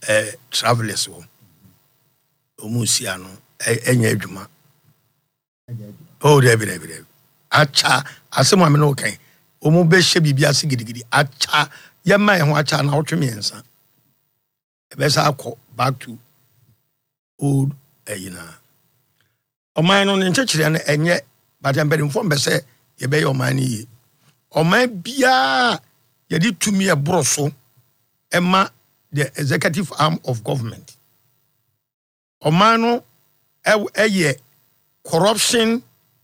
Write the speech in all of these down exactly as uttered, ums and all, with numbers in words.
eh travelers wo omusia no enya adwuma oh dey be dey be acha asem ame no kan omu be hye bibia se gidigidi acha ye man ho acha na wotwe ensa be sa akọ back to old ayina oman no nchechire na enye badambe inform be se ye be oman ni oman bia ye di tumi e broso ema the executive arm of government oman no eye corruption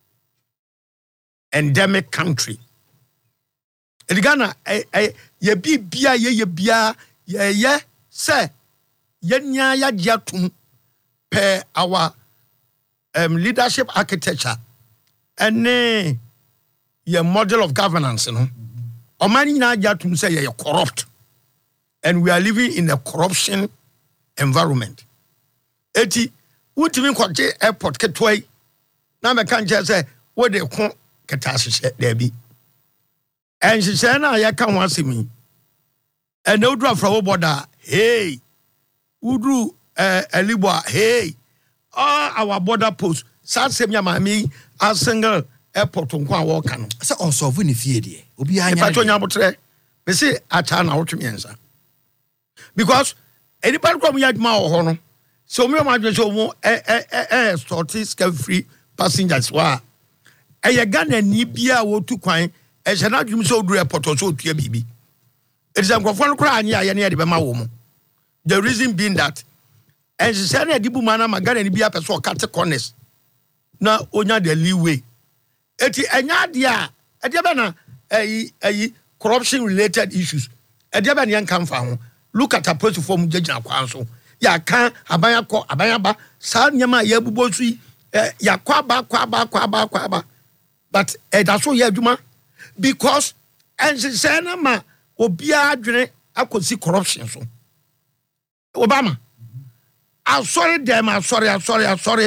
endemic country. Edigana eh ye bibia ye ye bia ye ye say ye nya ya diatum per our um, leadership architecture and ye model of governance no omani na diatum say ye corrupt and we are living in a corruption environment. Eti wutimi kwaje airport ketwai na me kan je say wo de ko ketase there be and she said na ya kan wasemi and odru afro border hey udru eh elibwa hey all our border posts sasem ya mami a single airport nko a wo kan say on solve ni fie de obi anya pa to nya botre be say acha na wotwe ensa because anybody come here ma ho no so me ma dwe so mo eh eh eh sorty scam free passengers wa eh Ghana ni bia wo tu kwan eh se na dwum so odru airport so otua bibi it is amkrofo no kra anya ye na de be ma wo mo the reason being that and she said na dibu mana ma Ghana ni bia person cut corners na onya the leeway eti enya de a e de be na eh eh corruption related issues e de be na yan kan fa ho look at a person from judging akwan so ya kan abanya ko abanya ba sa nyama ya bubo su ya kwa ba kwa ba kwa ba kwa ba but eh that's so ya adwuma because and say na ma obia adwene akosi corruption so Obama I'm sorry them I'm sorry I'm sorry I'm sorry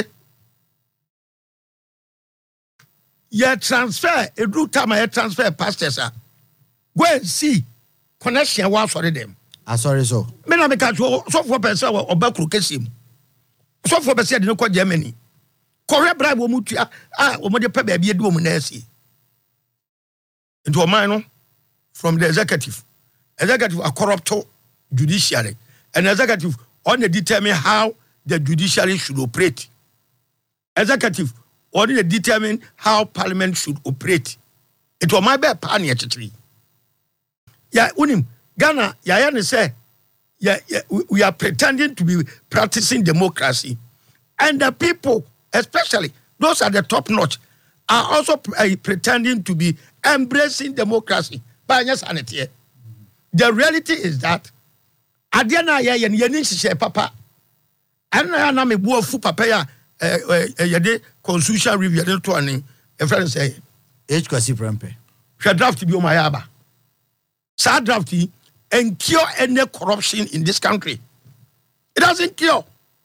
ya transfer a do time ya transfer pastors go and see connection wa sorry them I'm sorry so. Me na me ka so for person obakuru kesim. So for person de no ko Germany. Korea bribe wo mutua ah wo de pa ba bia du mu na asi. Into o man no from the executive. Executive are corrupt judiciary and executive only determine how the judiciary should operate. Executive only determine how parliament should operate. It was my bad pan actually. Yeah, unim Ghana, Yayane say, yeah, yeah, we are pretending to be practicing democracy. And the people, especially those at the top notch, are also uh, pretending to be embracing democracy. But yes, the reality is that Adiana Yayan Yanin Papa, and I am a boy fu papa ya yade constitution review to an a friend say, H Kwasi Prempe. She draft to be Mayaba. Sa drafty and cure any corruption in this country. It doesn't cure.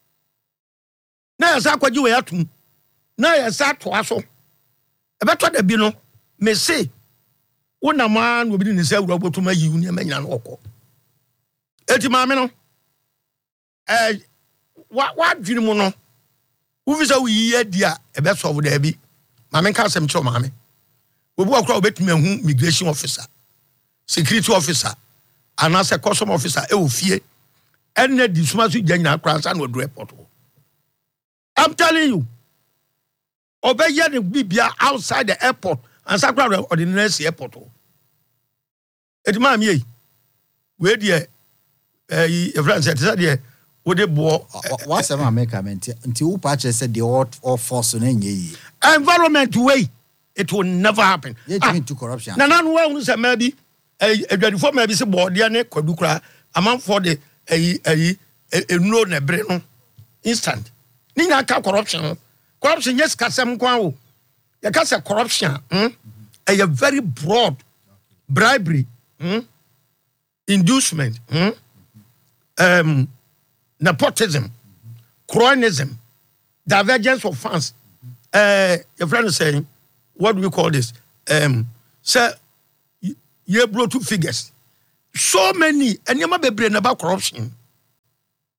Na ya sa kwaji we atum. Na ya sa to aso. E beto da bi no me say wona man wo bi ni say wuro botuma yi uni ma nyina no okọ. Eti ma me no eh wa wa dwini mu no. Wo fi say wo yi adia e be solve da bi. Ma me ka asem cho ma me. Obi akura obetumi hu migration officer, security officer, and as a custom officer, e ofie. And the dismasu janya kransa no do airport. I'm telling you. Obey the bibia outside the airport and sakra or the next airport. It ma me. We dey eh France said there we dey bo what's am make comment until patch said the all all force no nye environment way it will never happen. It ah, to corruption. Na na no say maybe eh adwadifo maybe say board there ne kwadukura amam for the eh eh enuro na bre no instant. Ni na ka corruption. Corruption yes kasem kwa o. Ya kasa corruption, hmm? A very broad bribery, hmm? Inducement, hmm? Um nepotism, cronyism, divergence of funds. Uh your friend is saying, what do we call this? Um sir you brought two figures. So many and you might be brain about corruption.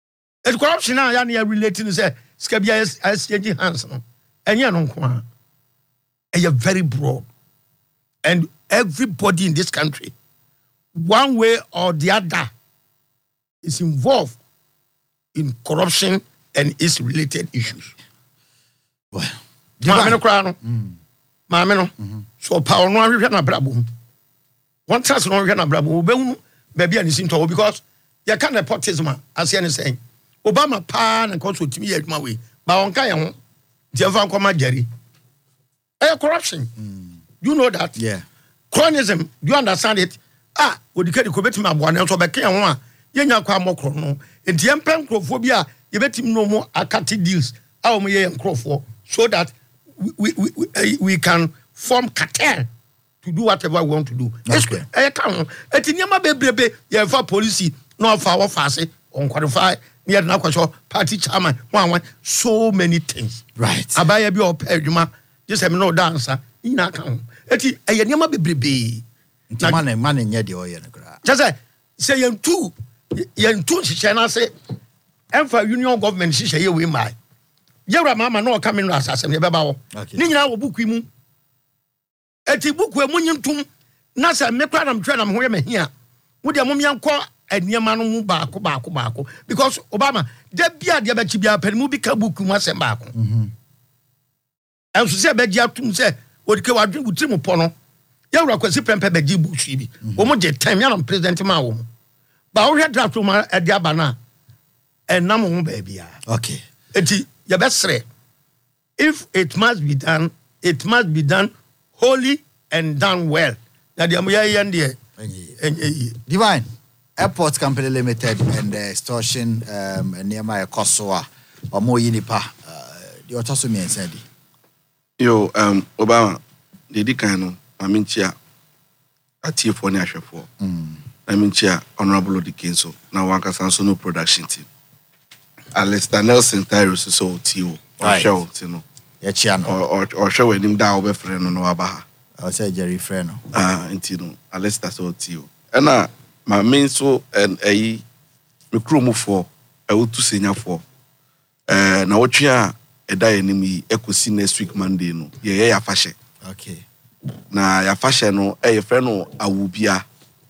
It's corruption now, and you're relating to say, Scabia as changing hands. And you're not one. And you're very broad. And everybody in this country, one way or the other, is involved in corruption and its related issues. Well, Mamma crown. Mamma, so power no one na brabo. One chance no one na brabo. Be baby and sin to because you can't nepotism as you saying. Obama pa na cause to me my way. But on kai ho. The evan come Jerry. Eh corruption. You know that? Yeah. Cronyism, do you understand it? Ah, would you get the committee my one so back one. Yenya kwa mokro no. Enti empem crophobia, you bet him no more akati deals. How me yen crofo so that we we, we we can form cartel to do whatever we want to do. Okay. Eh kan enti nyama bebrebe ye fa policy no fa wo fa ase on qualify near na kwasho party chairman one one so many things. Right. Abaya bi o pa adwuma just me no dancer ina kan enti eh nyama bebrebe. Nti man man nye de oye no kra. Just say say yen two yen two hihye na say emfa union government hihye ye we mai. Yewra mama no come in as asem ye beba wo. Ni nyina wo buku mu. Eti buku emu nyintum na say me kra na mtwe na me ho ye mahia. Wo de mom yanko eniema no mu baako baako baako because Obama de bia de ba chi bia panimu bi ka buku mu asem baako. Mhm. Enso say be dia tum say odike wadwe wutrim po no. Yewra kwasi prempe be gi buku bi. Wo mo je time ya no president ma wo. Ba wo hwe draft ma e dia ba na enam ho ba bia. Okay. Eti ya besre. If it must be done, it must be done wholly and done well. Na dia mo ya yende Divine Airport Company Limited and the extortion um near my Kosoa or more yinipa uh the otoso me ensedi. Yo um Obama the dikano aminchia atie for ni ahwefo. Mm. Aminchia honorable Dikinso na wanka sanso no production team. Alistair Nelson Tyrus so tio or show tino. Ya chiano or or show him da obe friend no abaha. I say Jerry friend no. Ah intino Alistair so tio. Ena my main so and eh me kromo for e wotu senya for. Eh na wotwe a eda enimi ekosi next week Monday no. Ye ye ya fashe. Okay. Na ya fashe no e ye friend no awubia.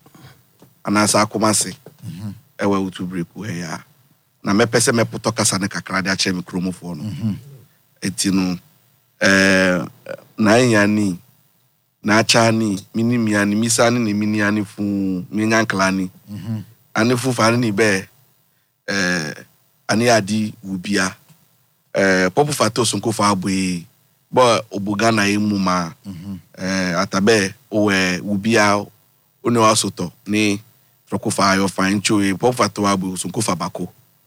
Anasa akomase. Mhm. E we wotu break we ya. Na me pese me poto kasa ne kakra de ache me kromo for no. Mhm. Eti no eh na yani na achani minimi ani misani ni mini ani fu minyanklani. Mhm. Ani fu fa ni be eh ani adi ubia eh popu fato sonko fa abwe bo obugana emu ma. Mhm. Eh atabe owe ubia oni wasoto ni troko fa yo fa ncho popu fato abwe sonko fa bako.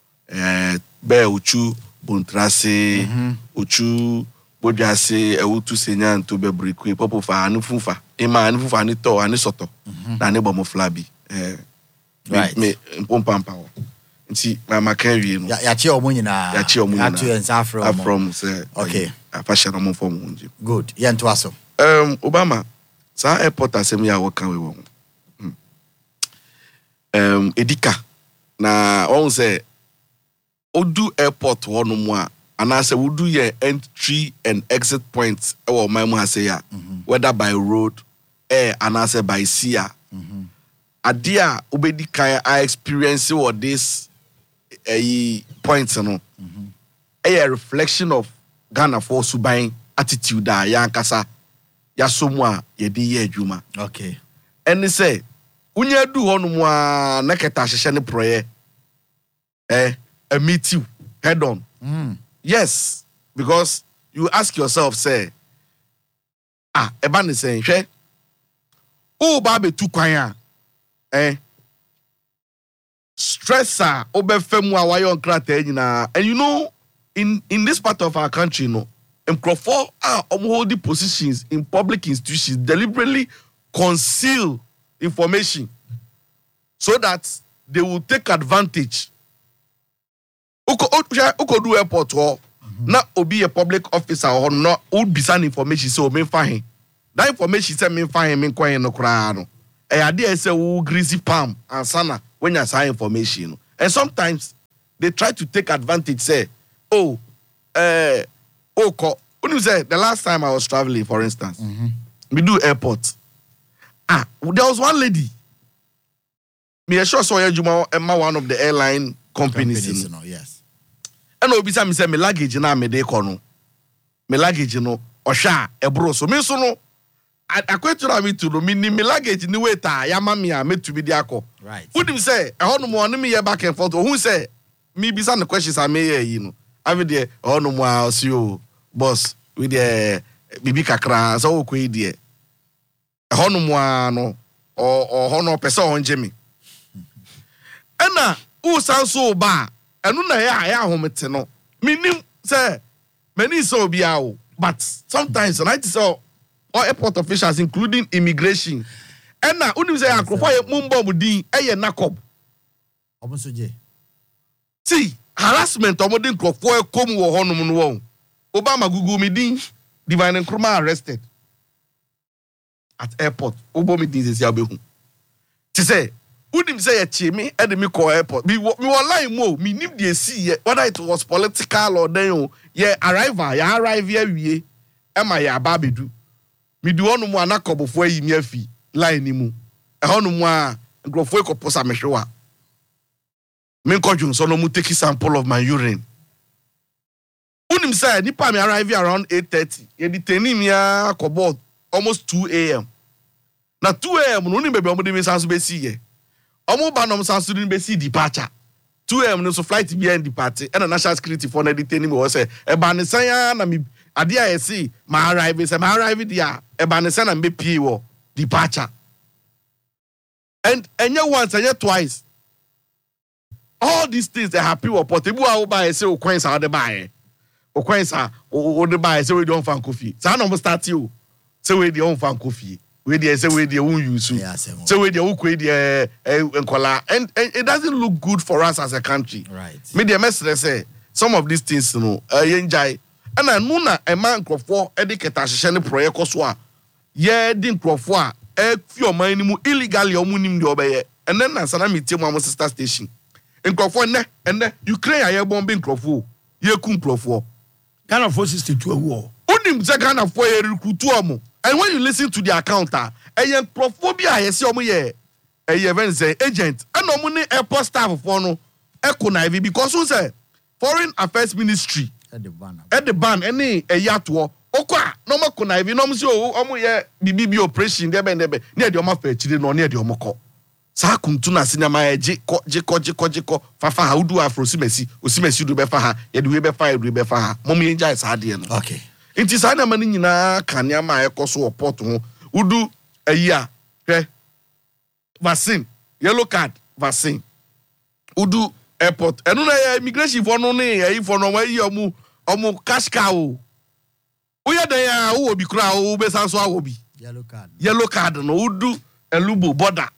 Eh be uchu bontrase mm-hmm. uchu bodjase e utu senya nto bebrikwe popo fa anu funfa e ma anu funfa ni to ani soto mm-hmm. na ne bomo flabi eh right me pompa mpa wo nti ma makanwie no ya ya che omo nyina ya che omo nyina atu en safro from say okay afasha no mo form unji good ya nto aso um Obama sa airport asem ya wo kan we wo um edika na on say Odu airport one more and I say we do your entry and exit points or my mama say ya whether by road air and I say by sea mm-hmm. Adia obedi kai I experience what this a points no mm-hmm. A reflection of Ghana for subain attitude da ya nkasa ya somwa ye di ye adwuma okay and say unya du hono mo a naketa hyehyɛ ne proye eh a meet you head on. Mm. Yes, because you ask yourself, say, ah, Eban is saying, she, oh, baby, too quiet, eh? Stressor, obefemwa, why on crater, and you know, in in this part of our country, you know, and Crawford are holding positions in public institutions deliberately conceal information so that they will take advantage. Uko uko do airport or not obi a public officer or not would be some information so me fine. That information say me fine me kwai no kra no. E ade say wo greasy palm and sana when you say information. And sometimes they try to take advantage. Say, oh, uh, oh, co- when you say the last time I was traveling, for instance, mm-hmm. we do airport. Ah, there was one lady. Me sure saw you one of the airline companies. companies you know, yes. And obisa me say me luggage na me dey kono. Me luggage no osha ebro so me so no akwetura me to no me ni me luggage ni wait ah ya ma me a me to be dey akọ. Right. Who dim say e hono mo no me ye back and forth. Who say me bisa the questions I me you know. Ave dey hono mo a see o boss we dey bibi kakra so ko e dey. E hono mo a no o o hono pese o nje me. Ena u san so ba enu na ya ya ahomete no minim say many so bia o but sometimes and I say all airport officials including immigration ena unim say akrofo ye mumbo mudin eye nakob obo je see harassment omodin krofo e kom wo honum no won Obama Google me din Divine Nkrumah arrested at airport obo me din say abehu ti say Udim say a chimney and me call airport. Me me line mo me nim the see whether it was political or then yeah arrival ya arrive here we am I ya babedu. Me do onu mo anako before yi me afi line ni mu. E honu mo a nkrofo ko posa me hwewa. Me nkodwun so no mu take sample of my urine. Udim say nipa me arrive around eight thirty. Ye detaining me akobo almost two a.m. Na two a.m. no ni bebe omo de me sanso be see ye. Omo ba no san student be see departure two a.m. no so flight be end departure and national security for na detaining me was say e ba ne san na me ade a see ma arrive say ma arrive dia e ba ne san na me pie wo departure and enye once enye twice all these things they happy or portable a wo ba say o kwen sa de ba e o kwen sa o de ba say we don fan coffee sa no mo start you say we dey on fan coffee we dey say we dey won use so we dey who kwe dey enkola and it doesn't look good for us as a country. Right. Me dey message say some of these things you know uh, yenjai and I know na e man krofo e dey keta hyehyɛ ne project so a ye dey krofo a e fi o man ni mu illegally o mu nim dey obeye and then na sana me tie mu am sister station krofo ne and Ukraine aye bomb krofo ye ku krofo Ghana four sixty-two awu unim say Ghana for ye recruit omo. And when you listen to the account, a yen prophobia yes yomu ye a even say agent and no money airport staff for no echo naive because who say foreign affairs ministry at the ban at the ban any a yatwo okwa no mo konaive no mo say o omo ye bibi operation dey be dey near the omo fa chire no near the omo ko sa kuntu na sinema ye je ko je ko je ko je ko fa fa ha udu afro simesi osimesi du be fa ha ye du be fa ye du be fa ha mom ye jai sa de no okay. Inti sa na mani nyina kania ma ekoso oport ho udu ayi a hwe vaccine yellow card vaccine udu airport enu na ya immigration for no ne ayi for no wa yi omu omu cash cow uya dan ya wo obi kura wo be sanso awo bi yellow card yellow card no udu elubo border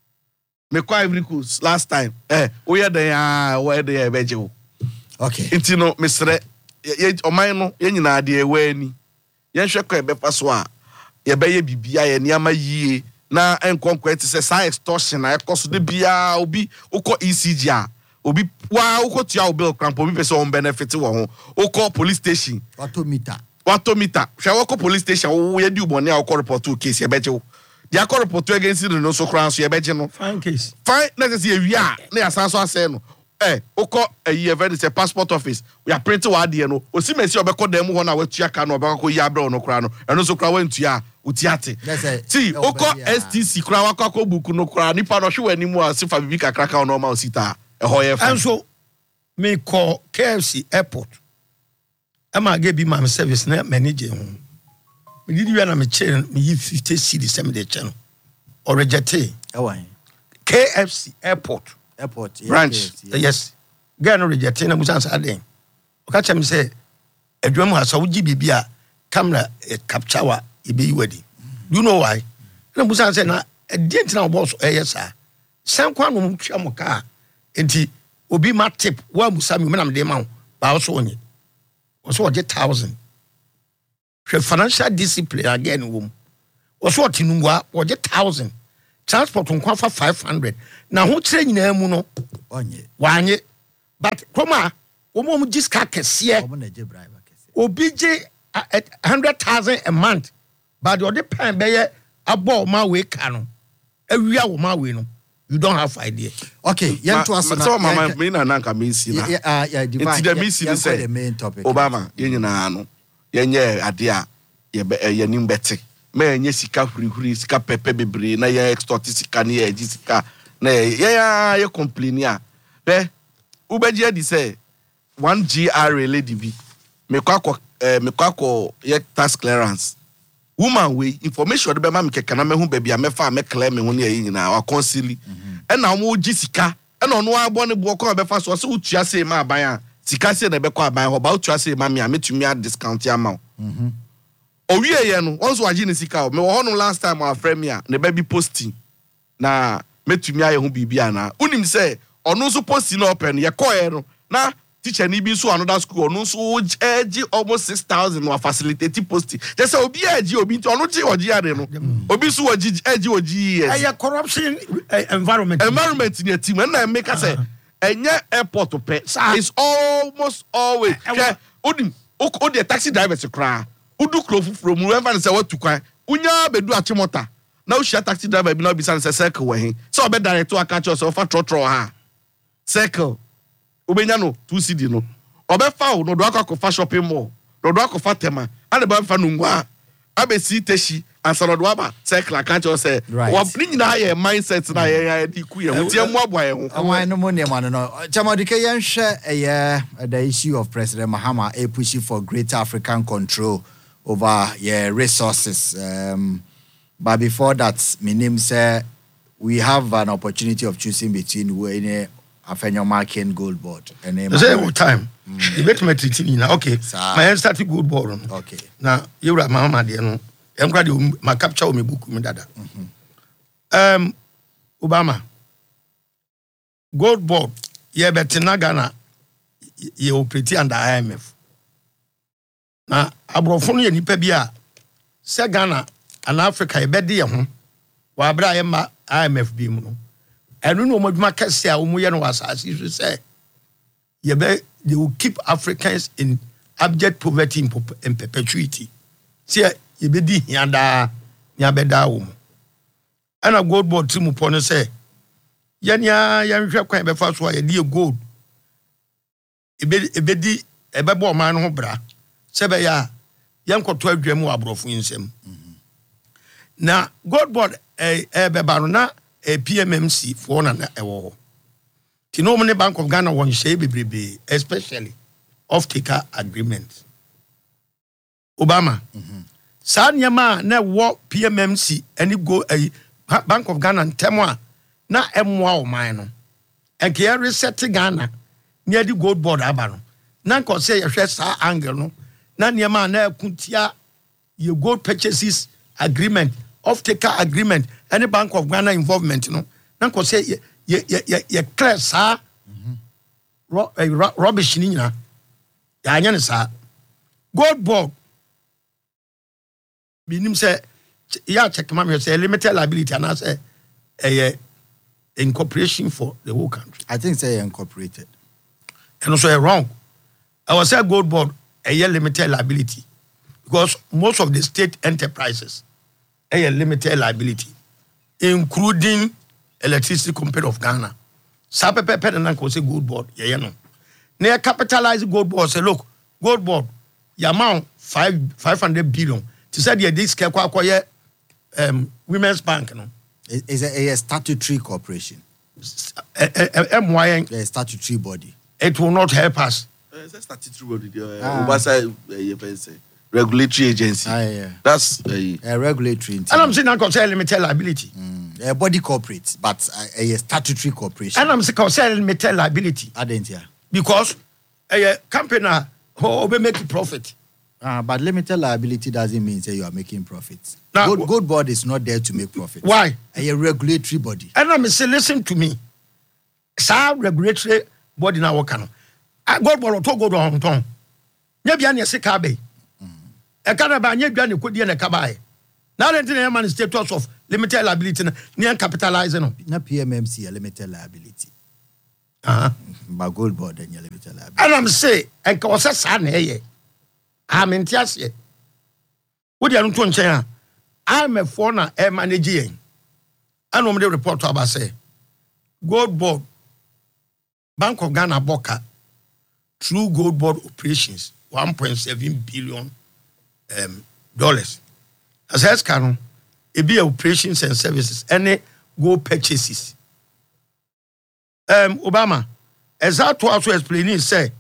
me kwa Ivory Coast last time eh uya dan ya wo e dey beje wo okay inti no mesre ye oman no ye nyina de ewani ye hwe kwa befa so a ye beye bibia ye niama yie na enkonkwa ti se sa extortion na ekoso de bia obi ukọ E C G a obi wa ukọ tia o bill cramp obi pese on benefit wo ho ukọ police station autometer autometer hwe wo police station wo ye di ubone a ukọ report to case ye beje wo di akọ report against the no so kran so ye beje no fine case fine na se ye wi a na ya sanso ase no eh oko a event is a passport office we are printing wa de no osimesi obekọ dem ho na watua ka no obekọ yi abre no kra no eno so kra wantua utiate ti oko S T C kra wakọ buku no kra nipa no hwe wanimu a sifa bibi kakra ka no ma osita e ho ye fa enso me call K F C airport ama ge bi ma service na manager ho me didi wi na me chain me yi fifty cedis sem de channel or reject e wan K F C airport airport branch K F C, yes, yes. Get no reject na musan sa den o ka chem say adwam ha so wuji bibia camera eh, capture wa e be yiwadi you know why na musan say na dent na boss eh yes sir san kwa no mtwa mo ka enti obi ma tip wa musami me na me de ma ba so onye o so get one thousand financial discipline again wo o so tinungwa o get one thousand transport nkwa fa five hundred na ho kire nyina mu no onye wanye but koma omo mu jiska kesiye omo na je bribe kesiye obi je one hundred thousand a month but the other pen beye abo ma we ka no awia wo ma we no you don't have idea. Okay, yan to asana. So mama me na nanka me si na. Yeah, yeah, divine. It's the me si say the main topic. Obama, yen nyina no. Yen ye ade a ye ye nim bete. Me enye sika hurihuri, sika pepe bebre na ye extort sika na ye sika na ye ya ye complain a. Be ubeji adi say one G R A lady bi. Me kwa eh me kwa ye tax clearance. Woman we information de be ma me keka na me hu baabi a me fa me claim me hu ne yi nyina wa consili e na mo gi sika e na ono abo ne bo ko be fa so se utua se ma aban a sika se na be ko aban ho ba utua se ma me a metumi a discount ya ma mhm owie ye no onso agi ne sika me wo no last time our friend me a ne ba bi posting na metumi a ye hu bibia na unim se ono so posting no open ye ko ye no na teacher ni bi so another school no so eji almost six thousand no facilitate posting just say obi eji obi nti ono ji oji ade no obi so oji eji oji yes eh corruption uh, environment environment ni team na make say enye airport pe it's almost always okay odim o de taxi drivers kra udu klofu from whoever say what to kwan unya bedu achimota na o share taxi driver bi na obi say circle we hin so obe direct to akacho so fa trotro ha circle obenya no two C D no obefa o no do akwa shopping mall do do akwa tema ade ba fa no ngwa abesi teshi ansano do aba cycle akacho say wa ni nyina ye mindset na ye ya di ku ye tie mu aboa ye ho awan no mo ne ma no chamadike yen hwe eye the issue of President Mahama a push for greater African control over yeah resources um but before that my name say we have an opportunity of choosing between we Afenyo marking gold board and name the time you bet me treating na okay my start gold board okay na you ra mama de no em gra de ma capture o me book me dada um Obama gold board ye betina Ghana ye operate under I M F na abrofo no ye nipa bi a se Ghana and Africa ye bede ye ho wa bra ye ma I M F bi mu no enu no moduma kase a omo ye no wasase so say ye be they will keep Africans in abject poverty in perpetuity see ye be di hianda nya beda wo ana gold board timu po no say ye nya ye hwehwe kwan be fa so ye di gold e be e be di e be bo man no ho bra se be ya ye nkoto adwam wa abrofo nsem na gold board e e be ba no na a P M M C for na ewo ti no money Bank of Ghana won share bebrebe especially off taker agreement Obama mhm sa nyama na wo P M M C any go uh, Bank of Ghana ntemo a na emwa o man no e ke reset Ghana near the gold board aba no na nko say ye hwe sa angle no na nyama na akuntia ye gold purchases agreement off taker agreement any Bank of Ghana involvement no na nko say ye ye ye ye clear sa mhm ro, eh, rubbish ni nyina ya anya ne sa gold board binim say ya check ma me say limited liability and say eh incorporation for the whole country. I think say incorporated and also wrong. I was say gold board a limited liability because most of the state enterprises a limited liability, including Electricity Company of Ghana. Sape pepe na ko say gold board, yeah, no. Near capitalize gold board say, look, gold board, your amount five five hundred billion. To say the this kwa um Women's Bank, no. Is a, a statutory corporation. M Y N a statutory body. It will not help us. It's a statutory body. Oversight, you say. Regulatory agency. Ah, yeah. That's a, a regulatory. And I'm saying I say limited liability. Mm. A body corporate, but a, a statutory corporation. And I'm saying I say limited liability. I didn't hear. Because a company who will make profit. Uh, but limited liability doesn't mean say you are making profits. Now, Gold, Gold board is not there to make profits. Why? A, a regulatory body. And I'm saying, listen to me. Sa regulatory body na work no. Gold board to go do Hong Kong. Nya bia ne sika be. E kana ba nya bia ne kodi na kabae. Na rent na man status of limited liability na capitalizing no. Na P M M C a limited liability. Uh-huh. But gold board and yellow bit. And I'm say, and cause a son here. I'm in Tiasia. What you don't say? I'm a foreigner air manager. I know the report about say gold board Bank of Ghana Boca through gold board operations one point seven billion um, dollars. As has canon, it be operations and services, any gold purchases. Um, Obama, as I to also explain, say,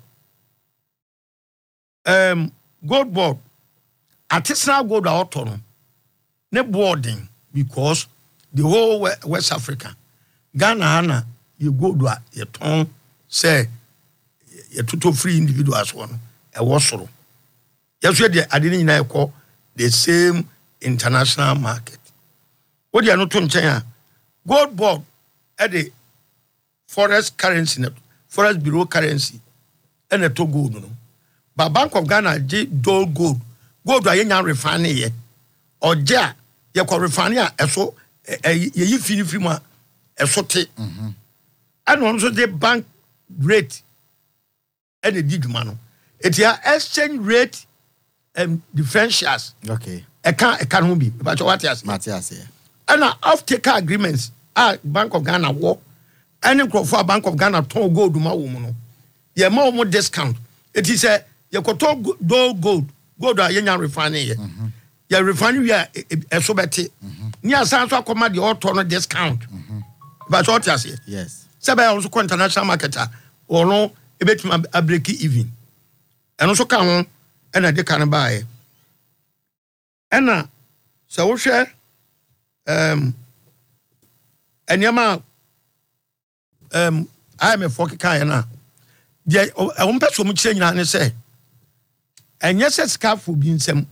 um, gold board, artisanal gold out on ne boarding because the whole West Africa, Ghana, Ghana, you go to your tongue, say, you total free individuals one, a wassail. Yes, I didn't know call the same international market. What you are not doing, gold board at the forest currency, forest bureau currency, and a to gold. No? But Bank of Ghana, did do gold, gold are young refinery, or ja, you call refinery, so you feel free, a sort of. And also the bank rate, and the did man. It's your exchange rate and differentials. Okay. I can't, I can't be, but what you say? Matthias here. And our off-taker agreements are Bank of Ghana war. Any for Bank of Ghana ton gold ma woman. You more more discount. It is a you could talk do gold. Gold are young refinery. You refinery a so better. Near Sansa command the auto discount. But what you say? Yes. Sabe also ko international marketer or no e betima a break even. And also come and I can buy. And now, so we share um and yama um I'm a forky kind now. Yeah, I won't pass so much change and say. And yes, it's careful being some.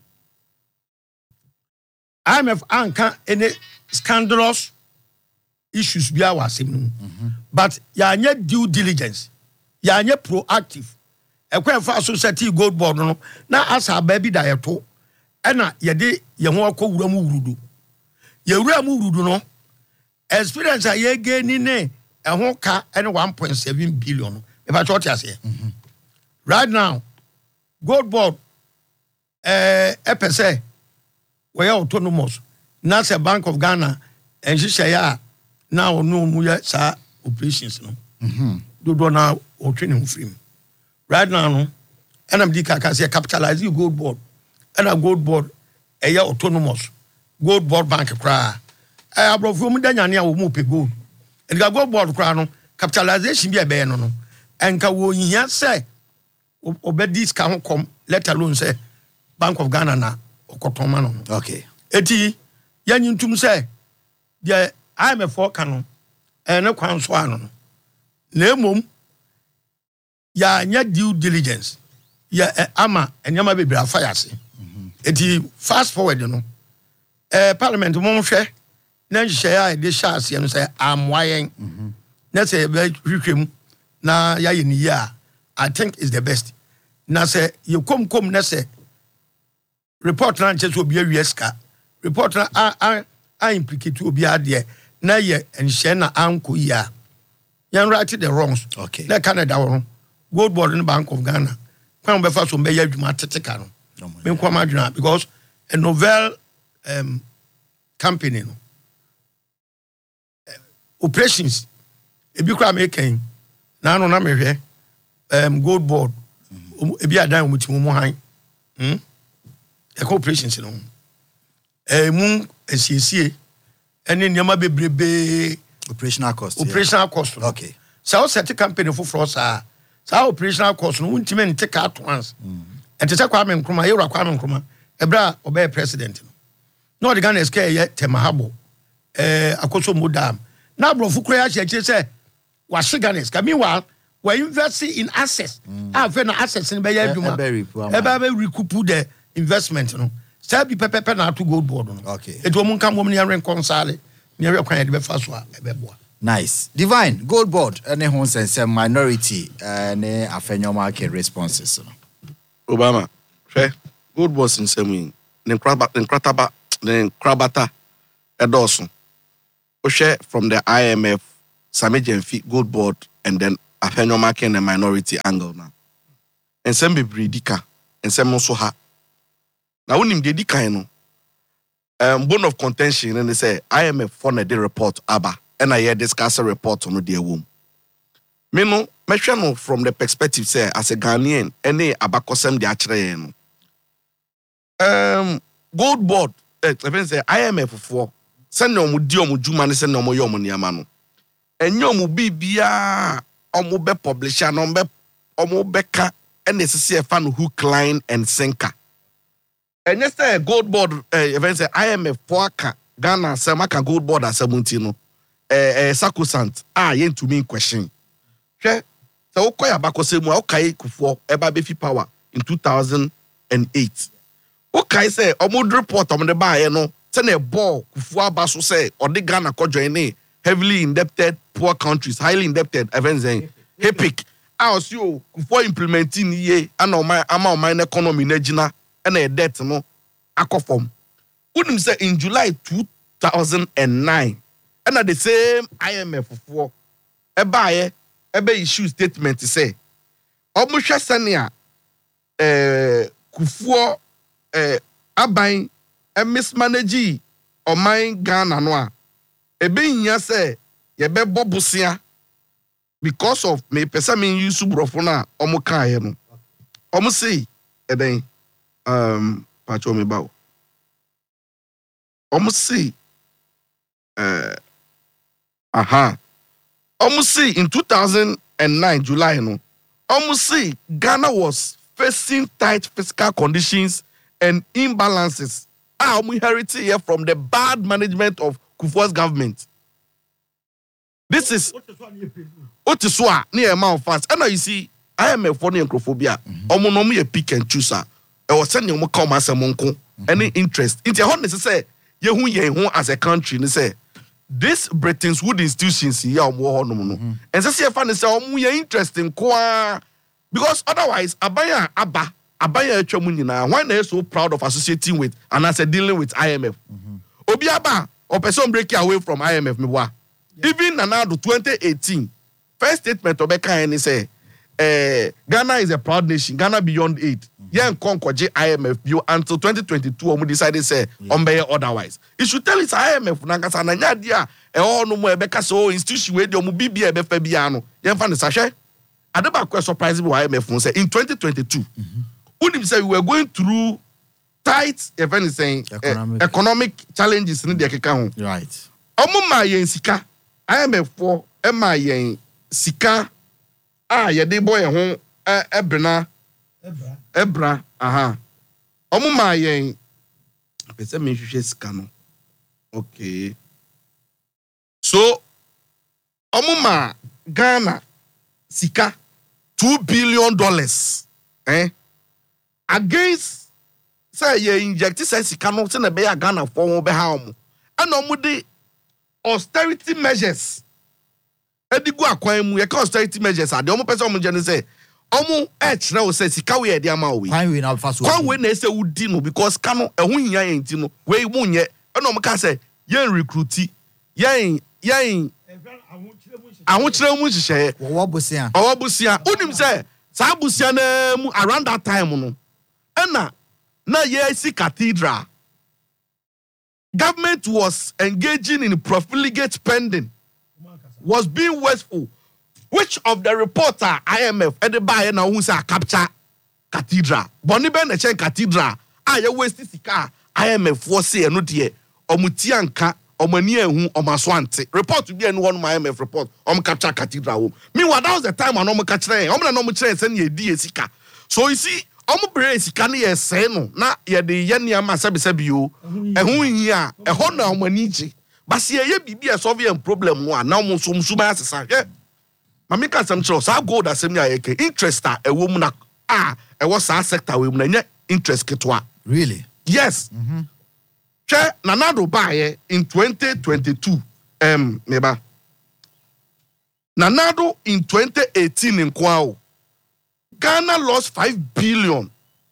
I'm a anchor any scandalous issues be our same. But ya nye due diligence. Ya nye proactive. A quite fast society gold board no. Now as our baby diet. Ena yede ye ho akọ wuramu wurudu ye wuramu wurudu no experience a ye gain ni ne ehon ka ene one point seven billion e ba choti ase right now gold board eh e pese we are autonomous na se Bank of Ghana en shisha ya now no mu ya sa operations no mhm do do na o training free right now no and am di kaka say capitalize you gold board and a gold board a year autonomous gold board bank cry. I have brought from Dania will move gold. And the gold board crown capitalization be a ban no. And can we here say obey this can't come, let alone say Bank of Ghana na or Cotomano. Okay. Eti yan to say the I'm a four canon and a crown swan. Lemum ya nya due diligence. Ya ama and yama be a fire. Eti fast forward you know eh parliament mo hwe na nhye de sha ase no say amwayen na say be hwehwem na ya ye ni ya I think is the best na say you kom kom na say report na nche so obi awieska report na a a implicate obi ade na ye nhye na anko ya yan right the wrongs okay na Canada wo gold board in Bank of Ghana kwan be fa so be ya adwuma teteka no because a novel um, company no uh, operations e bi kwa making na no na mehwe um gold board e bi adan omutimu mu han hm e operations no e mu asiesie ene niam bebrebe operational cost operational yeah. cost no. Okay so set company for for sa sa operational cost no untime nteka at once mm. And to say Kwame Nkrumah, you are Kwame Nkrumah, Ebra obey president. No, the Ghana is care Temahabo, eh, Akoso Mudam. Now, bro, Fukwe, she say, was Shiganes. Meanwhile, we're investing in assets. I've been assets in Bayer Duma. Eba recoup the investment, no. Sabi Pepe na to gold board. Okay. It will come woman here and console. Near your kind of first one. Nice. Divine, gold board, and a sense minority, and a fenyo market responses. Obama, fair, gold boss in Semi, then crab, then crataba, then crabata, a Dawson. Oshe from the I M F, Samijan Gold Board, and then afenyo marking a minority angle now. And some be bridika, and some also ha. Now when him dedika no, um, bone of contention, and they say I am a phone day report aba, and I hear discuss a report on the womb. Me no, me no from the perspective say as a Ghanaian, any abakosem de achre no. Um, gold board, eh, say I M F for send no mu di omu juma ne send no mu yomu niama no. Enyo mu bibia omu be publisher no be omu beka ene sisi e fan hook line and sinker. And yesterday gold board eh even say I M F for aka Ghana say maka gold board at seventeen no. Eh eh sacrosanct ah yen to me question. Hwe so okoya bakose mu okai Kufuor eba be fi power in two thousand eight. Okay, say omo report on the buy no say na ball Kufuor aba so say or the Ghana ko join ni heavily indebted poor countries highly indebted events saying HEPIC I was you Kufuor implementing ye and o my ama o my economy na gina and a debt no akofom unim say in July two thousand nine and at the same I M F for e buy e be issue statement say omo hwe sania eh Kufuor eh aban e mismanage o man Ghana no a e be hia say ye be bobusia because of me pesa me use brofo na omo kan no omo say e den um pacho me bawo omo say eh aha omo say in two thousand nine July no omo say Ghana was facing tight fiscal conditions and imbalances are we inherited here from the bad management of Kufuor's government. This is what is what near amount fast. And now you see, I am a funny acrophobia. Omo no me pick and choose. I was sending you come as a monko. Any interest? It's a honest say you who ye who as a country. They say this Britain's wood institutions here more no no. And so see if I say omo ye interesting kwa because otherwise abaya aba. Abaya Chomunina, why they so proud of associating with and as a dealing with I M F. Mm-hmm. Obiaba, or person breaking away from I M F. Yeah. Even now, twenty eighteen, first statement of Beka and say, uh, Ghana is a proud nation, Ghana beyond aid. Mm-hmm. Yeah, and conquer I M F you until twenty twenty-two, we decided say, yeah. On otherwise. It should tell it's I M F, Nangasana, Nadia, and all no more Beka so institution where the Mubibi Ebe Fabiano. Yeah, fan the sachet. I don't know quite surprising why I M F say in twenty twenty-two. Mm-hmm. Wouldn't say we were going through tight, if anything, economic, uh, economic challenges in the account. Right. Omo ma yen sika, I am a for Emma yen sika. Ah, ye de boy home, eh, ebra, ebra, ebra, aha. Omo ma yen. Pese me hwehwe sika no. Okay. So, omo ma Ghana sika two billion dollars. Eh? Against say ye inject say sika no say na be ya Ghana for wo be ha omo and omo de austerity measures edigu akwan mu ye ka austerity measures ade omo pese omo je ne say omo e kire wo say sika we e de ama we kwan we na fa so kwan we na say wudi no because ka no ehun hia yen ti no we mu nye and omo ka say yen recruit yen yen ahun kire mu hihye wo bosia wo bosia unim say sa bosia na mu around that time no Ena, na yesi cathedral. Government was engaging in profligate spending, was being wasteful. Which of the reporter I M F at the buyer now who say capture cathedral? Bonnie Ben a chain cathedral. I waste sika I M F for say no dear or mutianka or mania who or maswante. Report to be in one my I M F report on capture cathedral. Meanwhile, that was the time I no catch train. I'm not no train send ye D sika. So you see. Omo brace kan ye say no na ye de ye niam asabe sabe o ehun hia eho na omo anije base ye bibia solve your problem no na omo so msuma asesa hwe mama ka sam chiro sa gold asem ya yeke interest a ewo mu na ah ewo sa sector we mu na nye interest ketwa really yes mhm hwe na nado ba ye in twenty twenty-two em meba na nado in twenty eighteen in kwao Ghana lost five billion.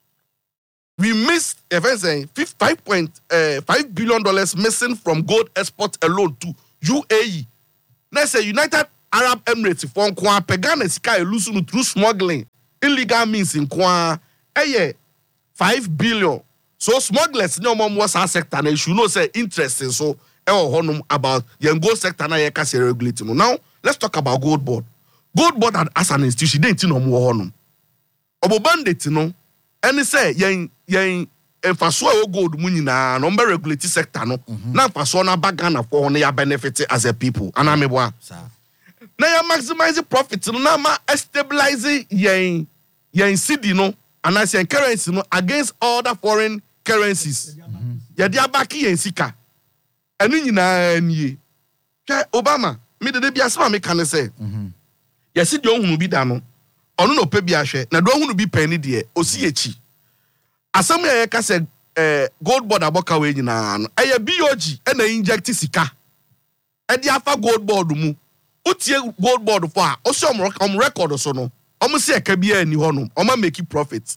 We missed, if I say, five point five billion dollars missing from gold export alone to U A E. Now say United Arab Emirates for nko pegana sika elusu no through smuggling illegal means nko eye five billion. So smugglers no more was our sector na you should know say interest in so e honum about the gold sector na ye ka say regulate no. Now let's talk about gold board. Gold board as an institution dey no more honum. Obo bandit no any say yen yen emfaso e gold mu nyina no be regulate sector no na emfaso na bagana for no ya benefit as a people anameboa na ya maximize profit no na ma stabilize yen yen cedi no and as yen currency no against other foreign currencies ya dia back yen sika enu nyina nie hwe Obama me de bia sama me kan say ya si de ohunu bi da no ono no pe bia hwe na do ohunu bi pani de osi echi asam ya ka say eh gold board aboka we nyina no eye B O G e na inject sika e dia afa gold board mu utie gold board for a o so om record so no om se e ka bia ni ho no om make profit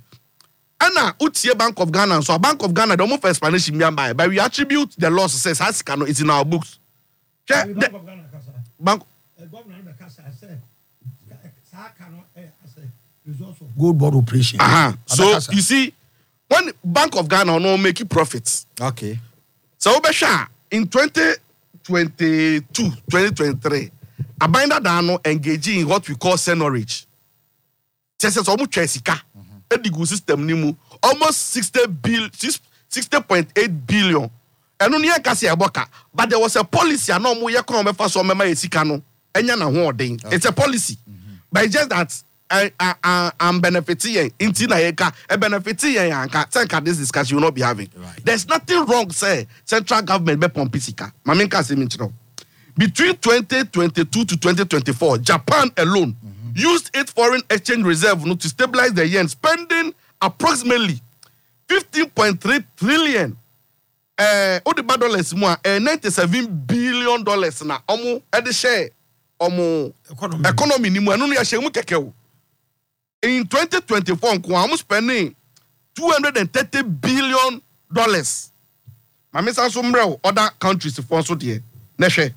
ana utie Bank of Ghana so Bank of Ghana the mo for explanation me by but we attribute the loss says as can it's in our books the Bank of Ghana Bank governor the kasa say sa can as results of gold board operation. Uh-huh. So you see when Bank of Ghana no make profits. Okay. So Obesha in twenty twenty-two twenty twenty-three Abinda Dano engaging in what we call senorage. Just so much sika. Edigu system nimu almost sixty bill sixty point eight billion. And only a kasi aboka. But there was a policy and no more ya come mefa so mema sika no. Enya na ho odin. It's a policy. Mm-hmm. But it's just that I I I am benefiting inti na yeka e benefiting yanka. Think this discussion you will not be having. Right. There's nothing wrong say central government be pompi sika. Maminka say minchino. Between twenty twenty-two to twenty twenty-four, Japan alone mm-hmm. used its foreign exchange reserve no, to stabilize the yen, spending approximately fifteen point three trillion. Uh, all the bad dollars more, uh, ninety-seven billion dollars na omo edi share omo economy economy ni mu anu ya share mu keke. In twenty twenty-four, nko amu spending two hundred thirty billion dollars. Mami sa so mre other countries for so there. Na share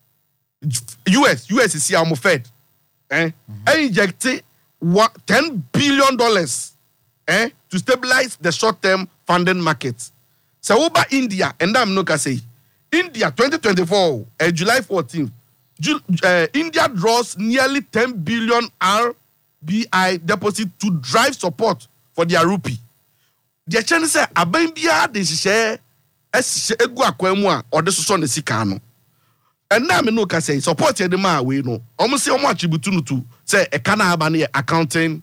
U S U S is here amu Fed. Eh? Mm-hmm. Inject ten billion dollars eh to stabilize the short-term funding market. So over India, and I'm not gonna say India twenty twenty-four, uh, July fourteenth, Ju- uh, India draws nearly ten billion R B I deposit to drive support for their rupee. The chance say abambia de share es egu akwamua or the so the sikano. And now me no can say support the man we no. Almost say omo attribute to say e kana abane accounting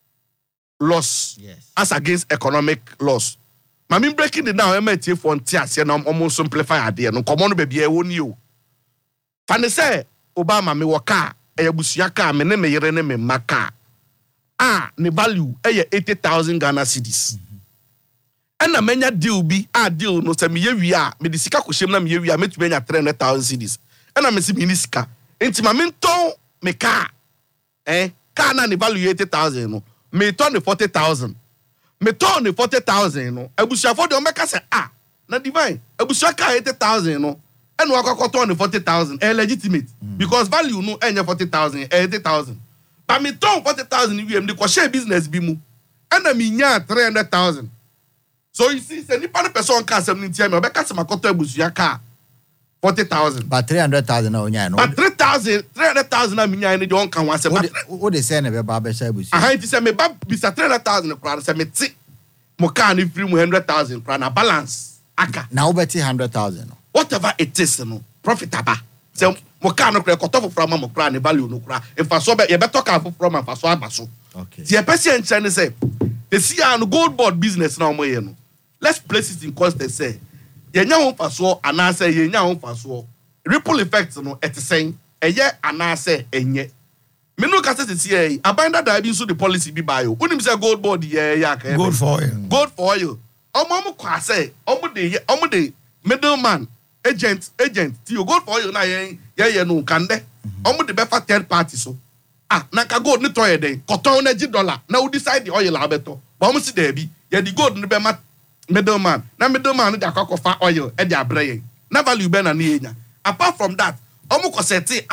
loss yes. as against economic loss. Mami breaking it down, M T for Tias and almost simplify idea. No common baby, I won't you. Fane say Obama me waka, a busiaka, me name yere name maka. Ah, ne value a eighty thousand Ghana cedis. And a menya deal be a deal no se me we are, me disika kushem na me we are me to menya three hundred thousand cedis. And I me si minisika. Enti maminto me car. Eh, car na ne value eighty thousand no. Me turn the forty thousand. Me turn the forty thousand no. Ebusia for the omeka say ah, na divine. Ebusia ka eighty thousand no. And we akwa turn the forty thousand. Eh legitimate mm. because value no enye forty thousand, eighty thousand. But me turn forty thousand we am the ko share business bi mu. And na me nya three hundred thousand. So you see say nipa no person ka asem ntia me obeka se makoto ebusia ka forty thousand. But three hundred thousand na onya no. But three thousand, three hundred thousand na me nya ni de on kan wa se. What they say na be ba be share ebusia. Ah, it say me ba bisa three hundred thousand kra say me ti mo ka ni free mo one hundred thousand kra na balance aka. Na obeti one hundred thousand. Whatever it is no profitable. Say mo ka no kra koto from mo kra ni value no kra. If so be you better ka from am so abaso. Okay. The person China say the see an gold board business na mo ye no. Let's place it in context say ye nya ho faso ana say ye nya ho faso. Ripple effect no et saying eye ana say enye. Me no ka say say abanda da bi so the policy bi buy o. Unim say gold board ye ya ka. Gold for oil. Gold for oil. Omo mo kwa say omo de omo de middleman agent agent ti gold for oil na ye ye no kande. Omo de be fa third party so. Ah, na ka gold ni to ye den. Koton na ji dollar. Na we decide the oil abeto. Ba omo si there bi. Ye the gold ni be ma middleman. Na middleman de akwakofa oil e de abre ye. Na value be na ni enya. Apart from that, omo ko set up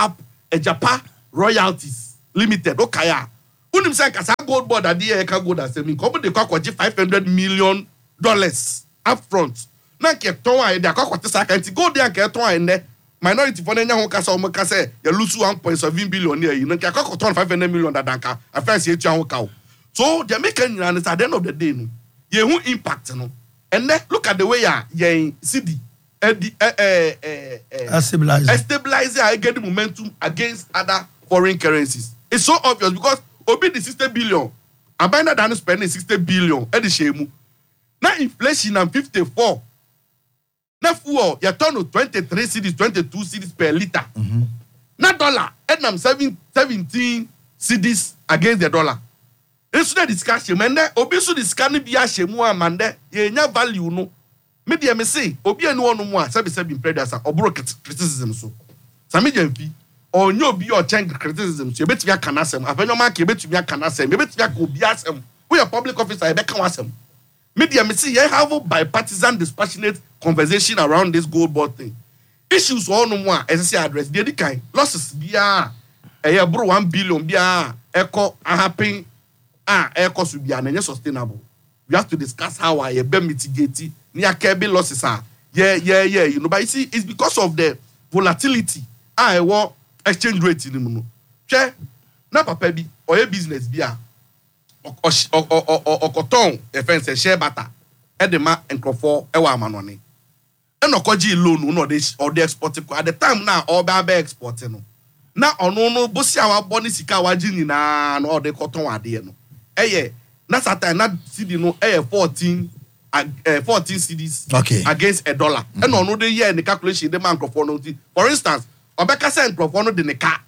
Ejapa Royalties Limited. Okay, ya. Unim say kasa gold board adi e ka gold asem. Nko de kwa kwaji five hundred million dollars up front. Na ke ton a de akwa kwate sa kanti gold dey ke ton a ne. Minority for nya ho kasa o mo kasa ya lose one point seven billion here. No ke akwa ton five hundred million dadanka. Afense etu ho ka. So the American is at the end of the day no. Ye hu impact no. And then look at the way ya ye C D eh eh eh eh stabilize stabilize get the momentum against other foreign currencies. It's so obvious because obi the sixty billion and by that spending sixty billion e the shemu. Now inflation and fifty-four. Now fuel you turn to twenty-three cedis, twenty-two cedis per liter. Mm-hmm. Now dollar and I'm seventeen cedis against the dollar. It's not discussion. Man, obi so discuss ni biya shemu amande ye nya value no. Me dey me say obi anu onu mu a sabi sabi predators obro criticism so. Sami jamfi onye obi o change criticism so ebetumi aka na asem afenyo ma ka ebetumi aka na asem ebetumi aka obi asem we a public officer e be kan asem. Me dey me say you have a bipartisan dispassionate conversation around this gold board thing. Issues onu mu a ese address dey dikan losses bia e ye bro one billion bia eko happen ah eko su bia na sustainable. We have to discuss how I be mitigate near Kirby losses are. Yeah, yeah, yeah. You know, but you see, it's because of the volatility. I want exchange rate in the mono. Che, na papa bi or a business bia or or or or or cotton a fence share butter. Edema and crofo ewa manoni. And no koji loan no this or the export at the time now all be exporting no. Now on no bosi our boni sika wajini na no the cotton ade no. Eh yeah. That's at time that C D no eh fourteen uh, fourteen C Ds okay. against a dollar. Mm-hmm. And on the year in the calculation the man microphone. For instance, Obeka send microphone the car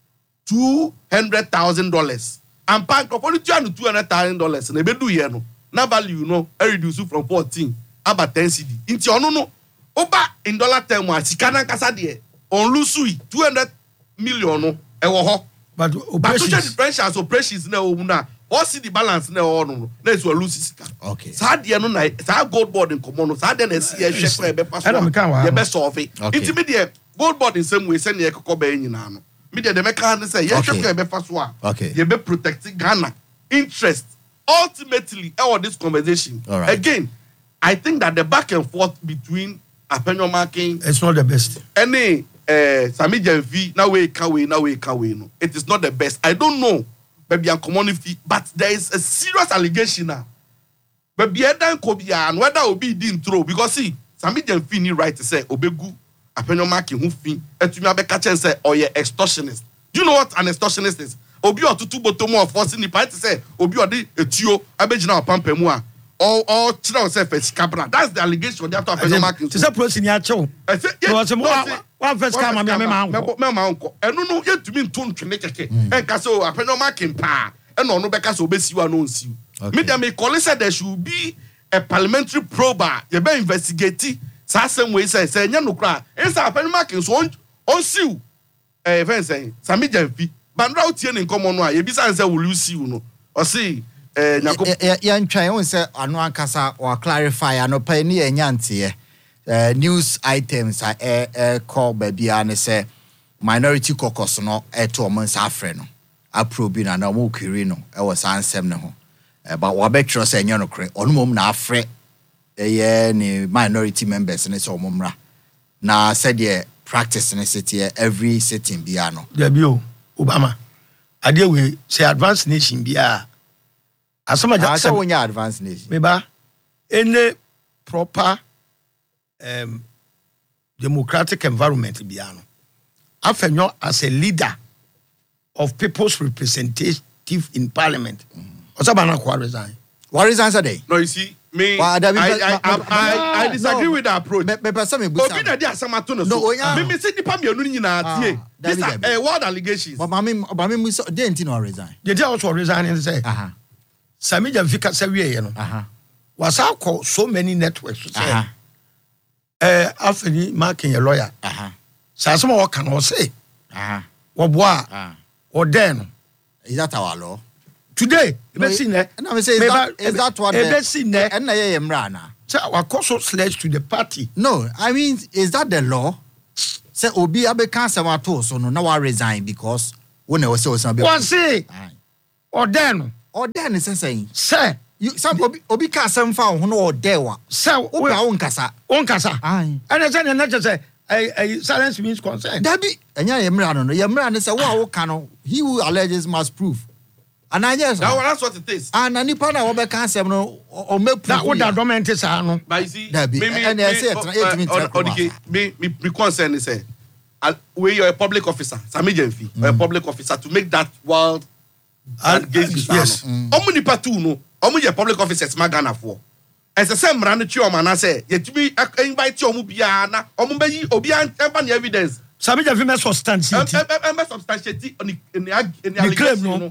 two hundred thousand dollars. And pan microphone two hundred thousand dollars. And they do here no. Now value you know I reduce from fourteen about ten C D. Into no no. Oba in dollar term wa sikana kasa de on lose two hundred million no e wo ho. But operations but differentials operations na o na or see the balance na o no na is we lose sika. Okay. Sa de no na sa gold board in common no sa de na see e hwe e be pass. E be solve. Into me de gold board in same way say na e kokko ba nyina no. Me de the make hand say ye hwe e be pass so a. Okay. Ye be protect Ghana interest ultimately all this conversation. Right. Again, I think that the back and forth between Apenyo Marking it's not the best. Any uh Sami Jenfi na we ka we na we ka we no. It is not the best. I don't know. Maybe I'm community, but there is a serious allegation now. Maybe Edan Kobia and whether Obi didn't throw because see Sami Jenfi ni right to say Obegu Apenyo Marking who fin etumi abeka chen say or ye extortionist. Do you know what an extortionist is? Obi otutu botomo of forcing the party say Obi odi etuo abegina opampemu a or or chira say first cabra. That's the allegation they have to Apenyo Marking. To say person ya chew. I say yes. One first camera me me ma unko. Me ma unko. Enu no yetumi nto ntwene keke. En ka so Apenyo Marking pa. En no no beka so obesiwa no nsiu. Me dem me call say there should be a parliamentary probe. You be investigate sa same way say say nya no kra. En say Apenyo Marking so on siu. Eh even say Sami Jenfi bandra utie ne nkomo no a ye bisa say will you see you no o say eh nyako ya ntwan won say anu ankasa or clarify anopa ni enyante eh news items a eh call baby an say minority caucus no eto omo nsa afre no aprobi na na mo kwiri no e was ansem ne ho eh but wa betro say enyo no kre onu mom na afre eh ni minority members ne so omomra na said ye practice ne city every sitting bia no there be o Obama ade we say advanced nation bia asoma ja say when you advanced nation me ba any proper um democratic environment bia no afenyo as a leader of people's representative in parliament osaba na kwa resign what resign say no you see me well, I, I, I, I, I, I disagree no, with the approach. Me, me, me, me, Obi na di asamato no so. Me me say nipa me anu nyina tie. These are uh, world allegations. But mama mama me so dey enti no resign. Dey dey also resign and say. Aha. Sami Jenfi ka say we no. Aha. Was I call so many networks to say. Aha. Eh afeni Marking a lawyer. Aha. Say some what can say. Aha. Wo boa. Ah. Or then. Is that our law? Today, no, me see ne. No, me say is that is that what the see ne. And na ye mra na. So our course sledge to the party. No, I mean is that the law? Say obi abeka asem ato so no na wa resign because when e say osan be. One say. Or then. Or then is saying. Say. You some obi obi ka asem fa ho no or there wa. Say o pa won kasa. Won kasa. Aye. And say na just say I silence means consent. Dabi enya yemra no no yemra ne say wo a wo ka no he who alleges must prove. And I just that, that's what it is. And any part of what can say no or make that what that document is no. But you see, me me and I say me me me concern is say we are a public officer, Sami Jenfi, mm. a public officer to make that world against uh, yes. Omo nipa tu no, omo ye public officers magana for. As the same ran to man I say, yet me invite you omo bia na omo be yi obi an evidence. Sami Jenfi me substantiate. E me substantiate on in the allegation no.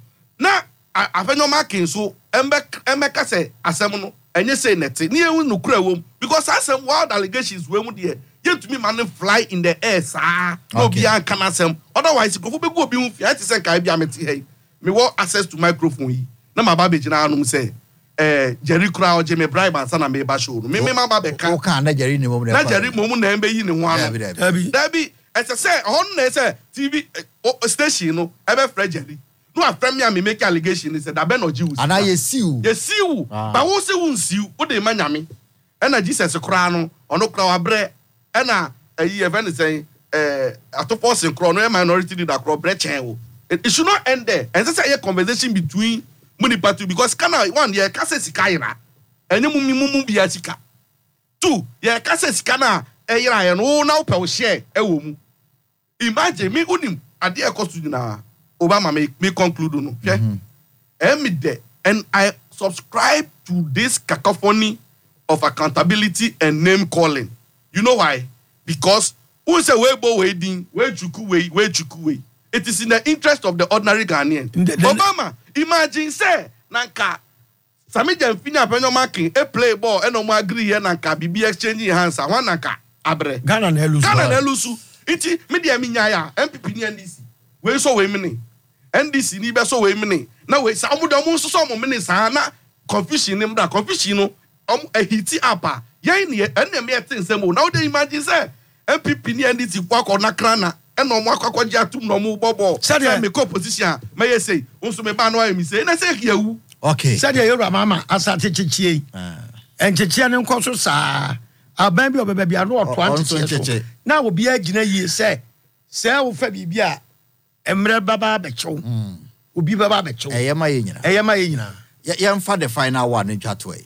Na afenyo marking so embe emeka say asem no enye say neti na ewu no kura wom because asem wild allegations we mu de yet me man fly in the air sa no be an kan asem otherwise go be go obi hu fia say kai bia meti hey me want access to microphone yi na ma ba be gina anu say eh Jerry kura o je me bribe ansa na me ba show no me me ma ba be kan o kan na Jerry ni mo na Jerry mo mu na embe yi ni ho anu dabi ese say hon na say T V station no ebe Fred Jerry no a friend me and me make allegation is that be no Jews. And I see you. Ye see you. But who say who see you? Who dey man nyame? E na Jesus kra no, ono kra wa bre. E na eh event say eh atofo sin kra no e minority leader kra bre chen wo. It should not end there. And say a conversation between muni party because kana one ye ka say sika ira. Enye mu mu mu bia sika. Two, ye ka say sika na e ira ye no na wo pe wo share e wo mu. Imagine me unim ade e cost you na Obama may, may conclude no. Okay? Mm-hmm. And I subscribe to this cacophony of accountability and name calling. You know why? Because who say we bo we din, we chuku we, we chuku we. It is in the interest of the ordinary Ghanaian. The, the, Obama, imagine say nanka Sami Jenfi apenyo marking a play ball and no agree here nanka bibi exchanging hands one nanka abre. Ghana na elusu. Ghana na elusu. Iti media minyaya M P P ni N D C. We so we mini. N D C ni be so we mini. Na we sa mu da mu so so mo mini sa na confusion ni mda confusion no um a hiti apa. Yen ni en me tin say mo. Now they imagine say M P P ni N D C kwa kwa na krana en no mo akwa gya tum no mo bobo. Say me ko position me ye say unso me ba no am say na say yawu. Okay. Say dey Yoruba mama asate chichie. Ah. En chichie ne nko so sa. Aban bi obebe bia no oto anchichie. Na obi agina yi say say wo fa bibia Emre baba becho. Obi baba becho. Eyema ye nyina. Eyema ye nyina. Ye mfa the final one in Chatway.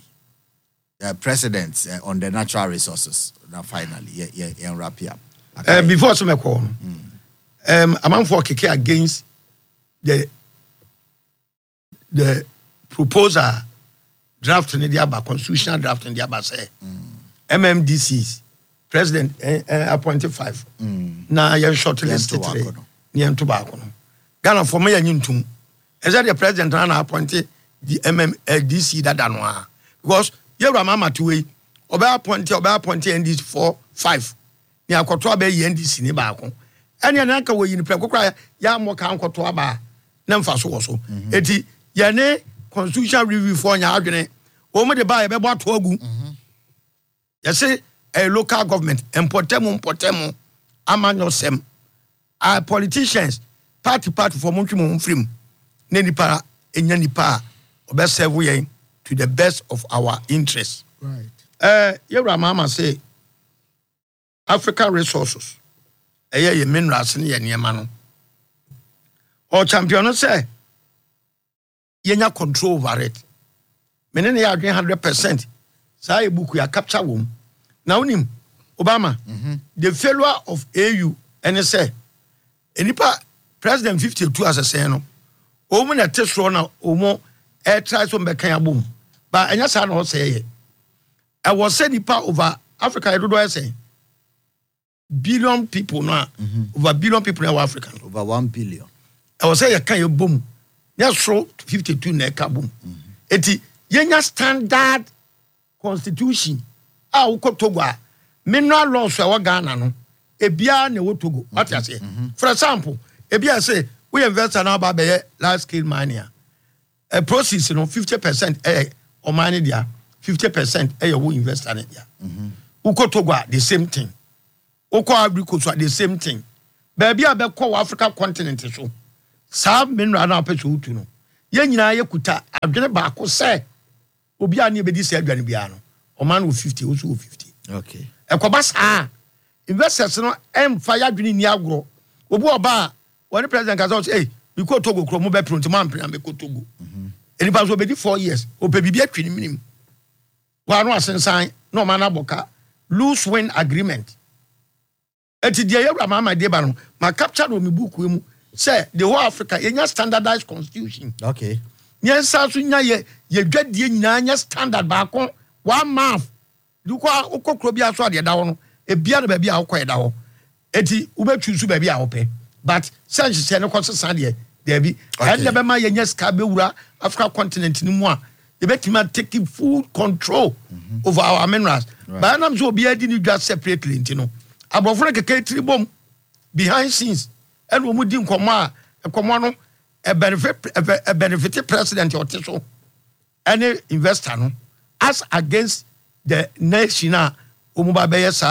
Uh, president uh, on the natural resources. Now finally, ye ye ye wrap here. Okay. Uh, before some call, mm. um, I'm for keke against the the proposal draft in the Aba constitutional draft in the Aba say mm. M M D Cs president uh, uh, appointed five. Mm. Now you're shortlisted today. Niam tobacco no Ghana for me anyintum is that the president na appointed the M M D C that no a because Yoruba mama to we oba appointed oba appointed N D C four five ni akoto aba N D C ni ba ko ene na ka we yin pre kokra ya mo ka ankoto aba na mfa so wo so eti ye ne constitutional review for nya adwene o mo de ba ye be bo ato agu ye say a local government empotemu empotemu amanyo sem. Our politicians, party party for Montreal film, Nenipa, Enyanipa, or serve we to the best of our interests. Right. Uh, Yera Mama say, African resources, a year minerals in Yamano. Or champion say, Yenya control over it. Many are one hundred percent. Say, book we are capture womb. Now, Nim, Obama, mm-hmm. the failure of A U, and say, Enipa president fifty-two as a say no omo na tesro na omo air try so be kan abom but enya sa na ho say I was say nipa over Africa do do say billion people no mm-hmm. over billion people in Africa over one billion I was say you kan abom nya so fifty-two na ka bom eti yenya standard constitution a ukotogo a mineral laws e wa Ghana no ebia na wo Togo what you say for example ebia say we invest na ba be large scale mining a process you know fifty percent eh o mining dia fifty percent eh wo investor na dia mhm Togo the same thing Oko Africa so the same thing. Baby a beko Africa continent so. Sa mineral na pe so utu no. Ye nyina ye kuta adwene baako se obi a ne bedi se adwane bia no. O man wo fifty, wo so wo fifty. Okay. Ekoba sa investors no em fire adwene ni agro. Obi oba when the president ka say, hey, we go Togo kro mo be print man plan be ko Togo. Mhm. Enipa so be di four years. O pe bibia twini minim. Wa no asensan no man aboka lose win agreement. Eti dia yewra mama de ba no ma capture no me book mu say the whole Africa enya standardized constitution. Okay. Nyen sa so nya ye ye dwadie nyina nya standard ba ko one month. Du kwa okokro bia so ade da wo no e bia no ba bia akọ da wo. Eti ubetu su ba bia wo pe. But sense say no konsesan de there be and the be ma ye nya ska be wura Africa continent ni mu a ye betima take full control mm-hmm. over our minerals. Right. But am so obi adi ni dwa separately ntino. Abofra keke tribom behind scenes and we mudi nkomo a nkomo no a benefit a benefit president or so any investor no as against the nation a omuba be